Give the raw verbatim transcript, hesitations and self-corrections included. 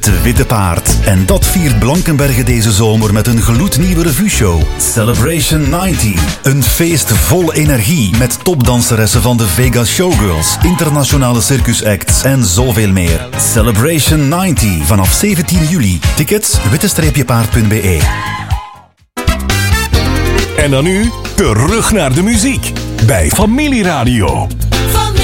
Het Witte Paard. En dat viert Blankenberge deze zomer met een gloednieuwe revueshow. Celebration negentig. Een feest vol energie met topdanseressen van de Vegas Showgirls, internationale circusacts en zoveel meer. Celebration negentig. Vanaf zeventien juli. Tickets witte paard punt b e. En dan nu terug naar de muziek bij Familieradio.